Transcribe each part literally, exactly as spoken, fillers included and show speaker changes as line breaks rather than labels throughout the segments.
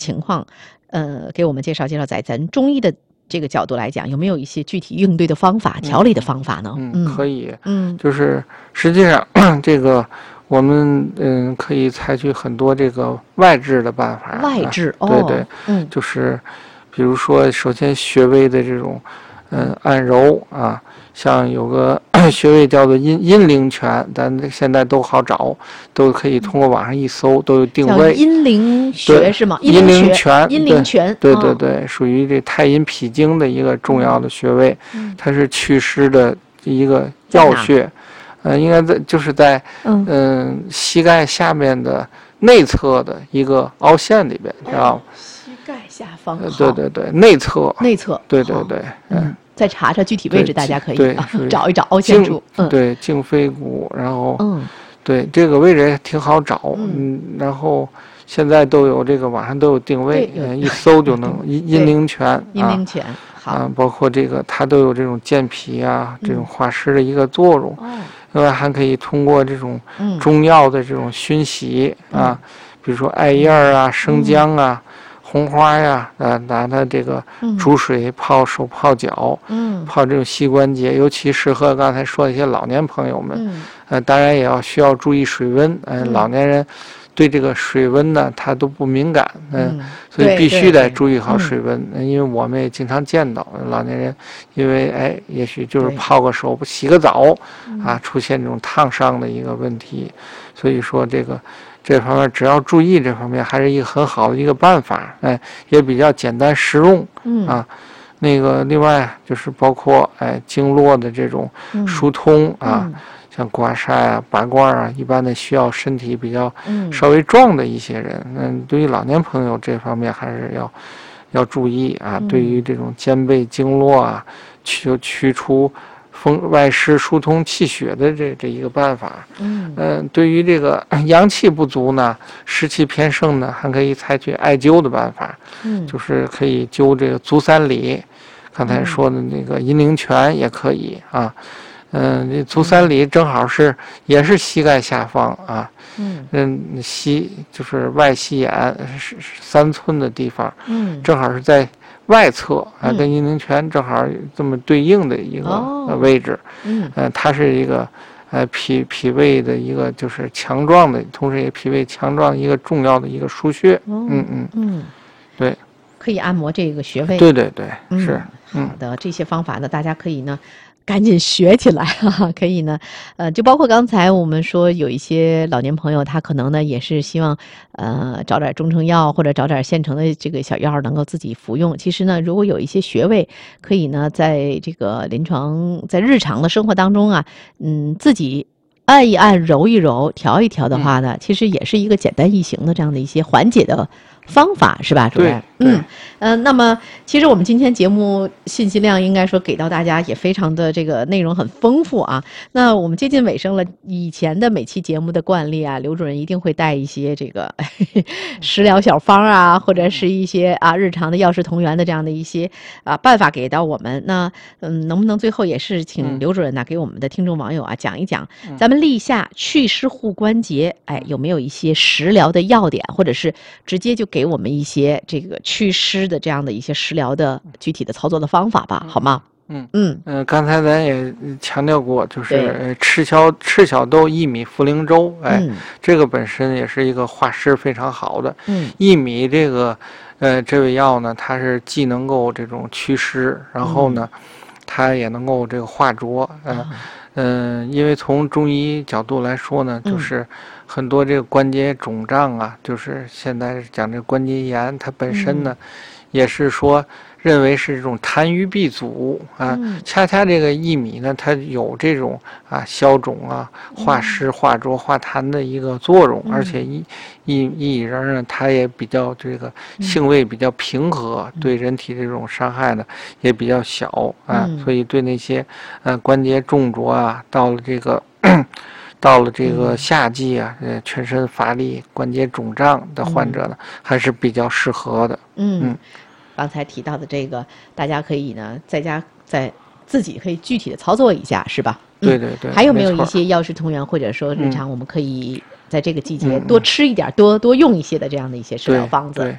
情况，呃，给我们介绍介绍，在咱中医的这个角度来讲，有没有一些具体应对的方法、调理的方法呢？
嗯，嗯可以，
嗯，
就是实际上这个我们嗯可以采取很多这个外治的办法。
外治，
啊、对对，
嗯，
就是比如说，首先穴位的这种嗯按揉啊，像有个穴位叫做阴阴陵泉，但现在都好找，都可以通过网上一搜，都有定位。
阴陵穴是吗？
阴陵泉，
阴陵泉，
对对对，对属于这太阴脾经的一个重要的穴位，
嗯、
它是祛湿的一个要穴。呃，应该在就是在嗯、呃、膝盖下面的内侧的一个凹陷里边，知道吗？
膝盖下方。
呃、对对对，内侧。
内侧。
对对对，
嗯。再查查具体位置，大家可以、啊、
对
找一找凹陷处。
嗯，对，颈腓骨，然后
嗯，
对这个位置也挺好找，嗯，然后现在都有这个网上都有定位，嗯，一搜就能阴阴陵泉，
阴陵泉，好
啊，包括这个它都有这种健脾啊，这种化湿的一个作用。
哦，
另外还可以通过这种中药的这种熏洗啊，比如说艾叶啊、生姜啊。红花呀，呃，拿它这个煮水泡手泡脚，嗯，泡这种膝关节，尤其适合刚才说的一些老年朋友们，嗯，呃，当然也要需要注意水温，嗯、呃，老年人对这个水温呢，他都不敏感，嗯，嗯所以必须得注意好水温，嗯、因为我们也经常见到老年人，因为哎，也许就是泡个手、洗个澡，啊，出现这种烫伤的一个问题，所以说这个。这方面只要注意这方面，还是一个很好的一个办法，哎，也比较简单实用，嗯啊，那个另外就是包括哎经络的这种疏通啊，嗯、像刮痧啊、拔罐啊，一般的需要身体比较稍微壮的一些人，嗯，对于老年朋友这方面还是要要注意啊，对于这种肩背经络啊，去去除。风外湿疏通气血的这这一个办法，嗯、呃，对于这个阳气不足呢，湿气偏盛呢，还可以采取艾灸的办法，嗯，就是可以灸这个足三里，刚才说的那个阴陵泉也可以啊，嗯、呃，足三里正好是也是膝盖下方啊，嗯嗯，膝就是外膝眼是三寸的地方，嗯，正好是在。外侧啊，跟阴陵泉正好这么对应的一个位置，嗯，呃，它是一个呃脾脾胃的一个就是强壮的，同时也脾胃强壮一个重要的一个腧穴，嗯嗯嗯，对，
可以按摩这个穴位，
对对对，是，
好的，这些方法呢，大家可以呢。赶紧学起来哈，可以呢，呃，就包括刚才我们说有一些老年朋友，他可能呢也是希望，呃，找点中成药或者找点现成的这个小药能够自己服用。其实呢，如果有一些穴位，可以呢在这个临床在日常的生活当中啊，嗯，自己按一按、揉一揉、调一调的话呢，其实也是一个简单易行的这样的一些缓解的方法，是吧，主任？嗯，呃，那么其实我们今天节目信息量应该说给到大家也非常的这个内容很丰富啊。那我们接近尾声了，以前的每期节目的惯例啊，刘主任一定会带一些这个食疗小方啊，或者是一些啊日常的药食同源的这样的一些啊办法给到我们。那嗯，能不能最后也是请刘主任呢给我们的听众网友啊讲一讲，咱们立夏祛湿护关节，哎，有没有一些食疗的要点，或者是直接就给我们一些这个祛湿的这样的一些食疗的具体的操作的方法吧，好吗？
嗯嗯嗯、呃，刚才咱也强调过，就是赤小赤小豆薏米茯苓粥，哎、嗯，这个本身也是一个化湿非常好的。嗯，薏米这个呃这味药呢，它是既能够这种祛湿，然后呢，嗯、它也能够这个化浊。嗯、呃、嗯、呃，因为从中医角度来说呢，就是很多这个关节肿胀啊，就是现在讲这关节炎，它本身呢，嗯、也是说。认为是这种痰瘀闭阻啊，嗯、恰恰这个薏米呢，它有这种啊消肿啊、化湿、化浊、化痰的一个作用，嗯、而且薏薏薏仁呢，它也比较这个性味比较平和，嗯、对人体这种伤害呢也比较小啊，嗯、所以对那些呃关节重浊啊，到了这个到了这个夏季啊，呃，全身乏力、关节肿胀的患者呢，嗯、还是比较适合的。嗯。嗯
刚才提到的这个，大家可以呢在家在自己可以具体的操作一下，是吧？
嗯、对对对。
还有没有一些药食同源，或者说日常我们可以在这个季节多吃一点、嗯、多多用一些的这样的一些食疗方子？
嗯。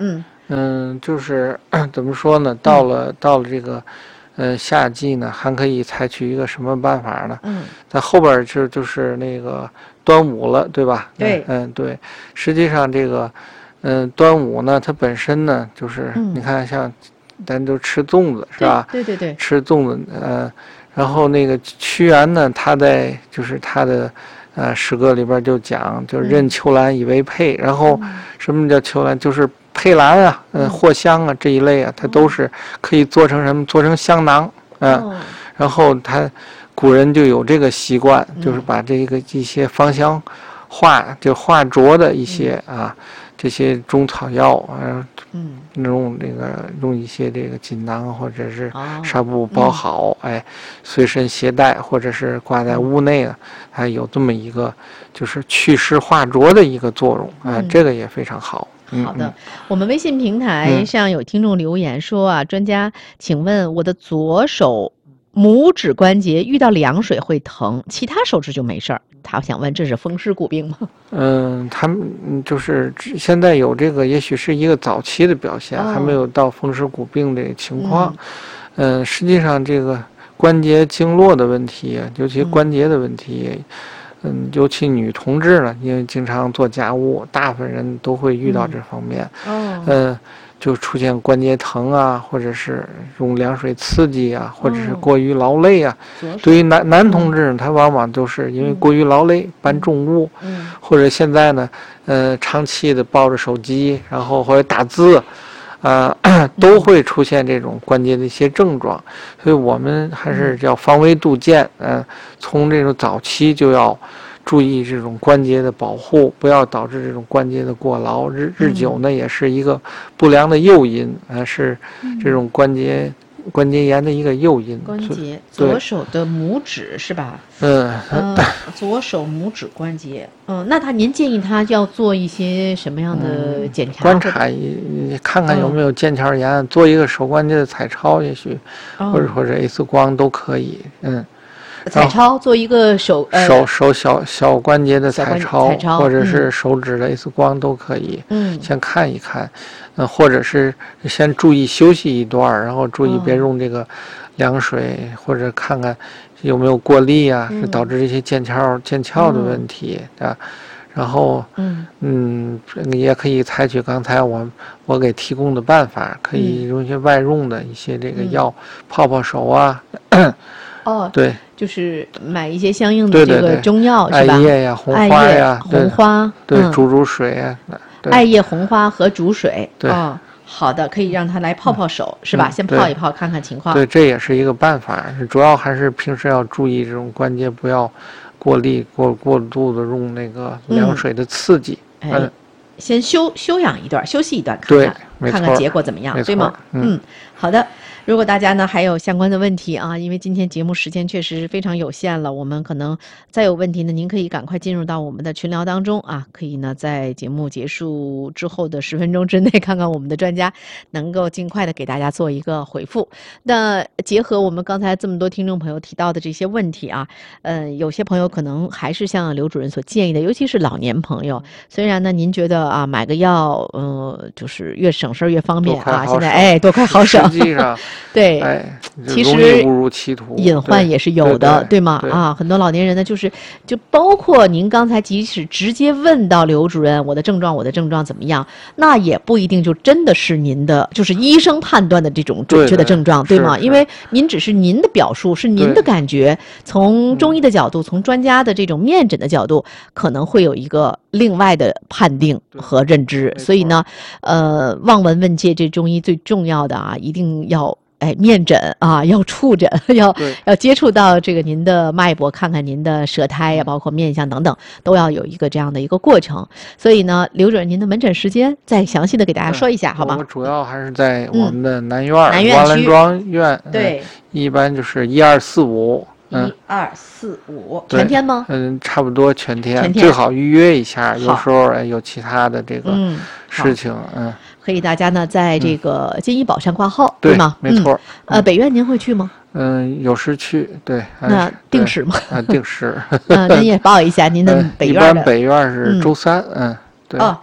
嗯，就是怎么说呢？到了、嗯、到了这个，呃，夏季呢，还可以采取一个什么办法呢？
嗯，
在后边就就是那个端午了，对吧？
对，
嗯，对。实际上这个，嗯、呃，端午呢，它本身呢，就是、嗯、你看像，咱都吃粽子是吧？
对对 对, 对。
吃粽子，呃，然后那个屈原呢，他在就是他的。呃，诗歌里边就讲，就任秋兰以为佩、嗯，然后什么叫秋兰？就是佩兰啊，呃，藿香啊这一类啊，它都是可以做成什么？做成香囊，嗯、呃哦，然后他古人就有这个习惯，就是把这个一些芳香化就化浊的一些啊。这些中草药啊，嗯，用这个用一些这个锦囊或者是纱布包好，哦、哎，随身携带或者是挂在屋内啊，还有这么一个就是祛湿化浊的一个作用啊、嗯，这个也非常好。
好的，我们微信平台上有听众留言说啊，嗯、专家，请问我的左手拇指关节遇到凉水会疼，其他手指就没事儿。他想问，这是风湿骨病吗？
嗯，他们就是现在有这个，也许是一个早期的表现，哦、还没有到风湿骨病这个情况。嗯，呃、实际上这个关节经络的问题，尤其关节的问题，嗯，嗯尤其女同志呢，因为经常做家务，大部分人都会遇到这方面。嗯、哦，呃就出现关节疼啊，或者是用凉水刺激啊，或者是过于劳累啊。嗯、对于男男同志，他往往都是因为过于劳累，搬重物，嗯，或者现在呢，呃，长期的抱着手机，然后或者打字，啊、呃，都会出现这种关节的一些症状。所以我们还是要防微杜渐，嗯、呃，从这种早期就要。注意这种关节的保护，不要导致这种关节的过劳，日日久呢也是一个不良的诱因，啊，是这种关节关节炎的一个诱因。
关节，左手的拇指是吧？
嗯、
呃，左手拇指关节，嗯、呃，那他您建议他要做一些什么样的检查？
嗯、观察一看看有没有腱鞘炎，嗯、做一个手关节的彩超，也许，哦、或者或者 X 光都可以，嗯。
彩超做一个手呃
手手小小关节的彩超，
彩超
或者是手指的 X 光都可以。嗯，先看一看，嗯，或者是先注意休息一段，然后注意别用这个凉水，嗯、或者看看有没有过力啊，是导致这些腱鞘腱鞘的问题、嗯、啊。然后，嗯嗯，也可以采取刚才我我给提供的办法，可以用一些外用的一些这个药、嗯、泡泡手啊。
哦，
对，
就是买一些相应的这个中药，
对对对，
是吧？
艾叶呀、红花呀、
红花，
对，嗯、煮煮水啊，
艾叶、红花和煮水。
对，
哦，好的，可以让他来泡泡手，嗯、是吧？先泡一泡，看看情况。
对，这也是一个办法。主要还是平时要注意这种关节不要过力、过过度的用那个凉水的刺激。
嗯，哎，先休休养一段，休息一段，看
看
看看结果怎么样，对吗？
嗯，
嗯，好的。如果大家呢还有相关的问题啊，因为今天节目时间确实非常有限了，我们可能再有问题呢，您可以赶快进入到我们的群聊当中啊，可以呢在节目结束之后的十分钟之内，看看我们的专家能够尽快的给大家做一个回复。那结合我们刚才这么多听众朋友提到的这些问题啊，呃，有些朋友可能还是像刘主任所建议的，尤其是老年朋友，虽然呢您觉得啊买个药，呃，就是越省事越方便啊，现在哎多快好省，
实际上。
对，
哎，
其实
误入歧途，
隐患也是有的， 对,
对, 对
吗？
对
啊，很多老年人呢，就是就包括您刚才即使直接问到刘主任，我的症状，我的症状怎么样，那也不一定就真的是您的，就是医生判断的这种准确的症状， 对, 对吗？因为您只是您的表述，是您的感觉，从中医的角度，从专家的这种面诊的角度，可能会有一个另外的判定和认知，所以呢，呃，望闻问切，这中医最重要的啊，一定要。哎，面诊啊，要触诊，要要接触到这个您的脉搏，看看您的舌苔呀，包括面相等等，都要有一个这样的一个过程。所以呢，刘主任，您的门诊时间再详细的给大家说一下，好吗？
我主要还是在我们的南院、
嗯、南院
王兰庄院，
对、
嗯，一般就是一二四五。
一二四五，全天吗？
嗯，差不多全天，
全天
最好预约一下。有时候哎有其他的这个事情，嗯，嗯
可以大家呢在这个金医宝上挂号，
嗯、对
吗？
没错、
嗯。呃，北院您会去吗？
嗯，有时去，对。
那定时吗？
啊，定时。
嗯，您也报一下您的北院的。
一般北院是周三，嗯，嗯对。
哦。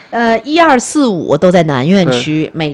呃，一二四五都在南苑区，每